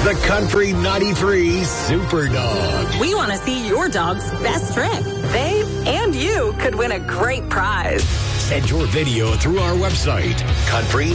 The Country 93 Super Dog. We want to see your dog's best trick. They and you could win a great prize. Send your video through our website, country